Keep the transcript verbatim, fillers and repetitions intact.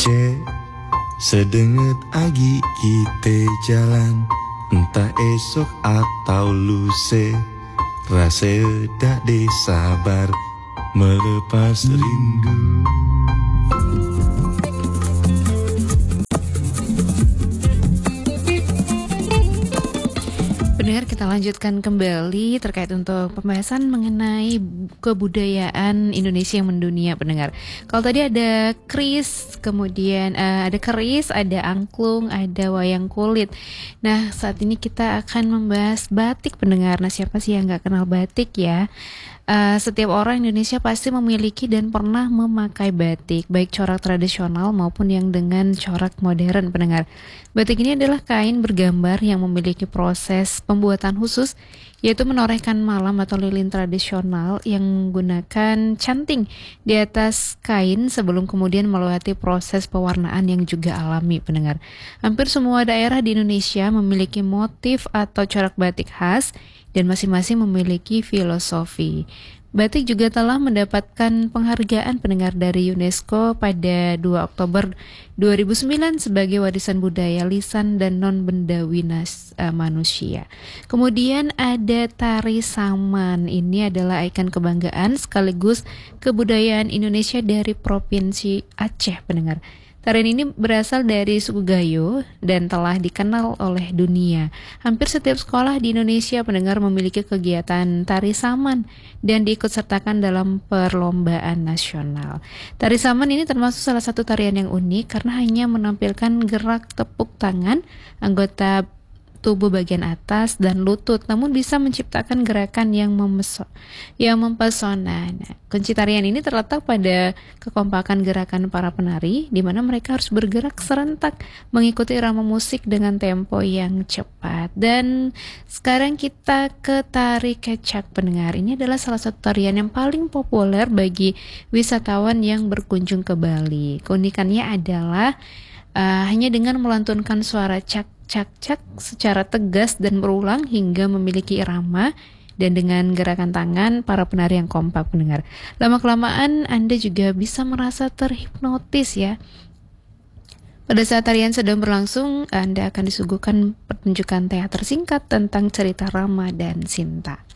ce, sedenget agi kita jalan, entah esok atau lusa, rasa dak de sabar melepas rindu. Pendengar, kita lanjutkan kembali terkait untuk pembahasan mengenai kebudayaan Indonesia yang mendunia, pendengar. Kalau tadi ada keris, kemudian uh, ada keris, ada angklung, ada wayang kulit. Nah, saat ini kita akan membahas batik, pendengar. Nah, siapa sih yang nggak kenal batik ya? Uh, setiap orang Indonesia pasti memiliki dan pernah memakai batik, baik corak tradisional maupun yang dengan corak modern, pendengar. Batik ini adalah kain bergambar yang memiliki proses pembuatan khusus, yaitu menorehkan malam atau lilin tradisional yang menggunakan canting di atas kain sebelum kemudian melewati proses pewarnaan yang juga alami, pendengar. Hampir semua daerah di Indonesia memiliki motif atau corak batik khas dan masing-masing memiliki filosofi. Batik juga telah mendapatkan penghargaan, pendengar, dari UNESCO pada dua Oktober dua ribu sembilan sebagai warisan budaya lisan dan non-bendawi nas, uh, manusia. Kemudian ada tari saman. Ini adalah ikon kebanggaan sekaligus kebudayaan Indonesia dari Provinsi Aceh, pendengar. Tarian ini berasal dari suku Gayo dan telah dikenal oleh dunia. Hampir setiap sekolah di Indonesia, pendengar, memiliki kegiatan tari saman dan diikutsertakan dalam perlombaan nasional. Tari saman ini termasuk salah satu tarian yang unik karena hanya menampilkan gerak tepuk tangan, anggota tubuh bagian atas dan lutut, namun bisa menciptakan gerakan yang memeso- yang mempesona. Nah, kunci tarian ini terletak pada kekompakan gerakan para penari, di mana mereka harus bergerak serentak mengikuti irama musik dengan tempo yang cepat. Dan sekarang kita ke tari kecak, pendengar. Ini adalah salah satu tarian yang paling populer bagi wisatawan yang berkunjung ke Bali. Keunikannya adalah uh, hanya dengan melantunkan suara cak cak-cak secara tegas dan berulang hingga memiliki irama, dan dengan gerakan tangan para penari yang kompak, pendengar. Lama-kelamaan Anda juga bisa merasa terhipnotis ya. Pada saat tarian sedang berlangsung, Anda akan disuguhkan pertunjukan teater singkat tentang cerita Rama dan Sinta.